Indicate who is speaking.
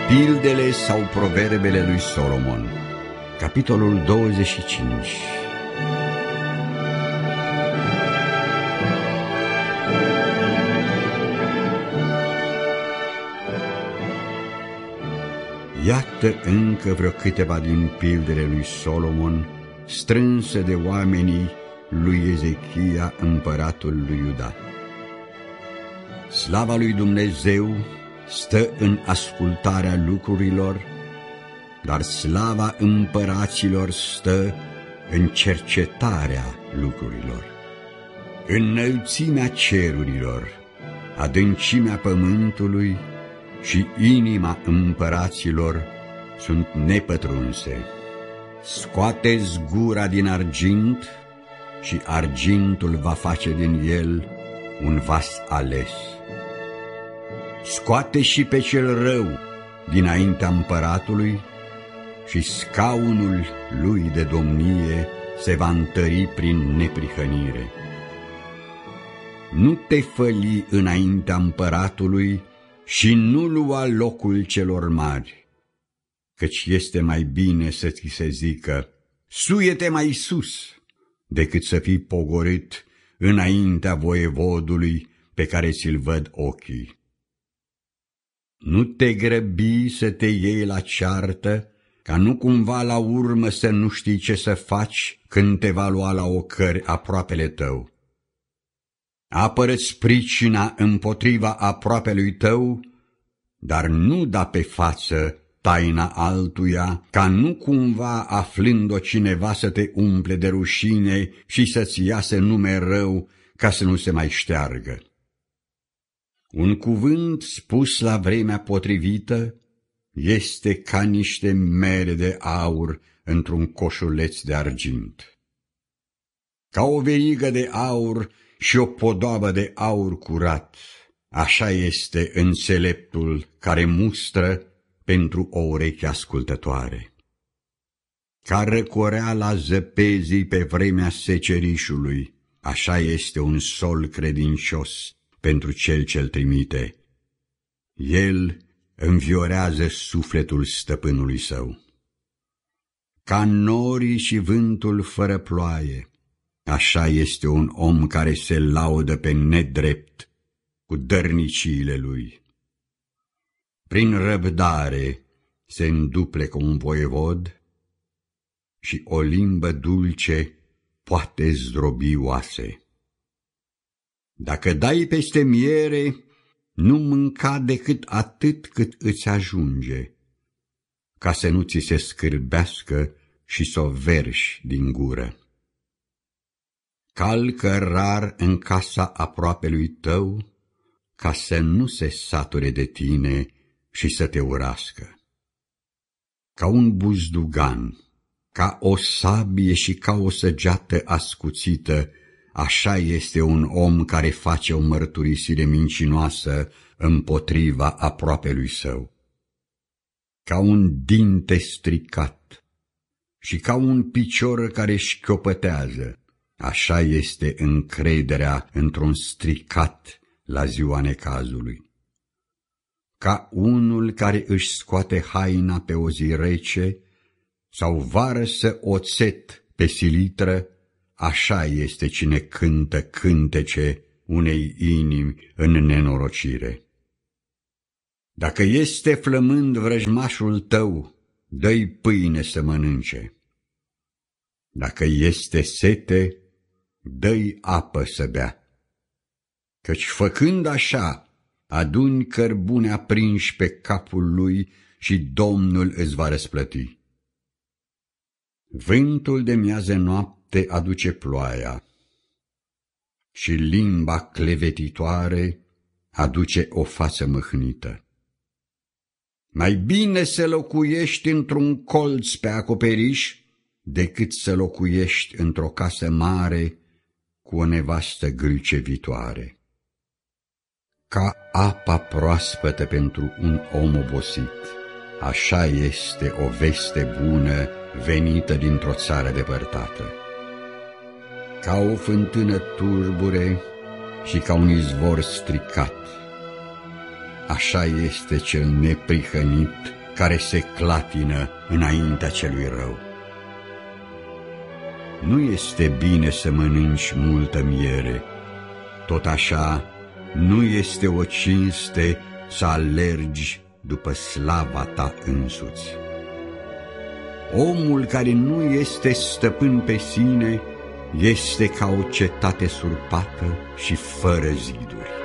Speaker 1: Pildele sau proverbele lui Solomon, capitolul 25. Iată încă vreo câteva din pildele lui Solomon, strânse de oamenii lui Ezechia, împăratul lui Iuda. Slava lui Dumnezeu stă în ascultarea lucrurilor, dar slava împăraților stă în cercetarea lucrurilor. Înălțimea cerurilor, adâncimea pământului și inima împăraților sunt nepătrunse. Scoateți gura din argint și argintul va face din el un vas ales. Scoate și pe cel rău dinaintea împăratului și scaunul lui de domnie se va întări prin neprihănire. Nu te făli înaintea împăratului și nu lua locul celor mari, căci este mai bine să ți se zică, suie-te mai sus, decât să fii pogorât înaintea voievodului pe care ți-l văd ochii. Nu te grăbi să te iei la ceartă, ca nu cumva la urmă să nu știi ce să faci când te va lua la ocări aproapele tău. Apără-ți pricina împotriva aproapelui tău, dar nu da pe față taina altuia, ca nu cumva aflând-o cineva să te umple de rușine și să-ți iasă nume rău ca să nu se mai șteargă. Un cuvânt spus la vremea potrivită este ca niște mere de aur într-un coșuleț de argint. Ca o verigă de aur și o podoabă de aur curat, așa este înțeleptul care mustră pentru o ureche ascultătoare. Ca răcoreala zăpezii pe vremea secerișului, așa este un sol credincios pentru cel ce-l trimite. El înviorează sufletul stăpânului său. Ca norii și vântul fără ploaie, așa este un om care se laudă pe nedrept cu dărniciile lui. Prin răbdare se înduplecă un voievod și o limbă dulce poate zdrobi oase. Dacă dai peste miere, nu mânca decât atât cât îți ajunge, ca să nu ți se scârbească și să o verși din gură. Calcă rar în casa aproapelui tău, ca să nu se sature de tine și să te urască. Ca un buzdugan, ca o sabie și ca o săgeată ascuțită, așa este un om care face o mărturisire mincinoasă împotriva aproapelui său. Ca un dinte stricat și ca un picior care șchiopătează, așa este încrederea într-un stricat la ziua necazului. Ca unul care își scoate haina pe o zi rece sau varsă oțet pe silitră, așa este cine cântă cântece unei inimi în nenorocire. Dacă este flămând vrăjmașul tău, dă-i pâine să mănânce. Dacă este sete, dă-i apă să bea. Căci făcând așa, aduni cărbune aprinși pe capul lui și Domnul îți va răsplăti. Vântul de miază noapte aduce ploaia și limba clevetitoare aduce o față mâhnită. Mai bine să locuiești într-un colț pe acoperiș decât să locuiești într-o casă mare cu o nevastă gâlcevitoare. Ca apa proaspătă pentru un om obosit, așa este o veste bună venită dintr-o țară depărtată. Ca o fântână turbure și ca un izvor stricat, așa este cel neprihănit care se clatină înaintea celui rău. Nu este bine să mănânci multă miere, tot așa nu este o cinste să alergi după slava ta însuți. Omul care nu este stăpân pe sine este ca o cetate surpată și fără ziduri.